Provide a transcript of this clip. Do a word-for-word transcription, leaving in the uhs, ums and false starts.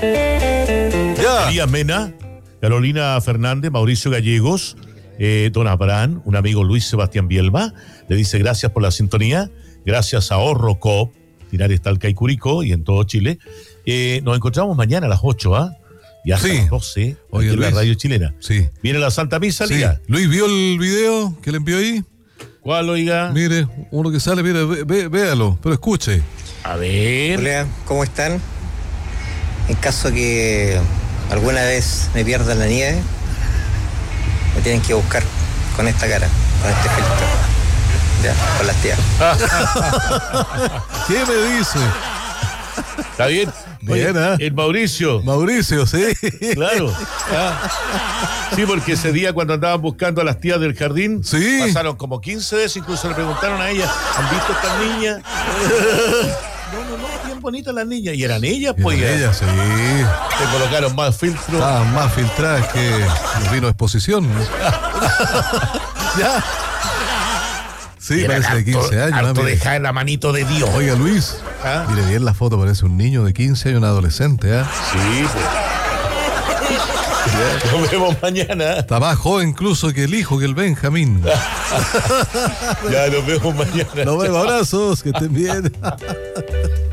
Ya. Elías Mena, Carolina Fernández, Mauricio Gallegos, eh, Don Abraham, un amigo Luis Sebastián Bielba, le dice gracias por la sintonía, gracias a Ahorro Coop, Linares, Talca y Curicó, y en todo Chile. Eh, nos encontramos mañana a las ocho, ¿ah? ¿eh? Y hasta Sí. las doce, Oye, aquí en la Luis. radio chilena. Sí. Viene la Santa Misa, Sí. Liga. Luis, ¿vio el video que le envió ahí? ¿Cuál, oiga? Mire, uno que sale, mire, ve, ve- véalo, pero escuche. A ver. Hola, ¿cómo están? En caso que alguna vez me pierda la nieve, me tienen que buscar con esta cara, con este filtro. Ya, con las tías. ¿Qué me dice? ¿Está bien? Oye, Bien, ¿eh? el Mauricio. Mauricio, sí. Claro. Ah. Sí, porque ese día cuando andaban buscando a las tías del jardín, Sí. pasaron como quince veces, incluso le preguntaron a ellas, ¿han visto estas niñas? No, no, no, bien bonitas las niñas. Y eran ellas, pues. Bien, ella, sí. Se colocaron más filtros. Estaban más filtradas que los vinos de exposición. Ya. Sí, Y eran parece de quince harto- años. harto ¿eh? Mire. dejada en la manito de Dios. Oiga, Luis, ¿Ah? mire bien la foto, parece un niño de quince años, un adolescente, ¿eh? Sí, pues. Nos vemos mañana. Está más joven incluso que el hijo, que el Benjamín. Ya nos vemos mañana. Nos vemos, abrazos, que estén bien.